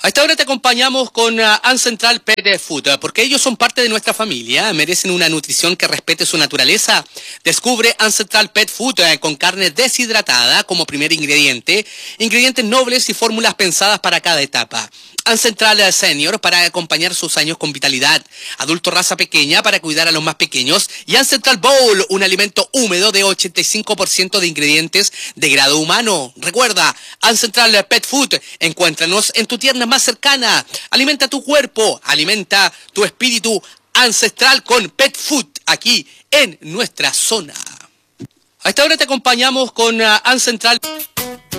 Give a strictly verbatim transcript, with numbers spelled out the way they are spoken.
A esta hora te acompañamos con uh, Ancestral Pet Food, uh, porque ellos son parte de nuestra familia, merecen una nutrición que respete su naturaleza. Descubre Ancestral Pet Food uh, con carne deshidratada como primer ingrediente, ingredientes nobles y fórmulas pensadas para cada etapa. Ancestral Senior para acompañar sus años con vitalidad, Adulto Raza Pequeña para cuidar a los más pequeños y Ancestral Bowl, un alimento húmedo de ochenta y cinco por ciento de ingredientes de grado humano. Recuerda, Ancestral Pet Food, encuéntranos en tu tienda más cercana. Alimenta tu cuerpo, alimenta tu espíritu ancestral con Pet Food aquí en nuestra zona. A esta hora te acompañamos con uh, Ancestral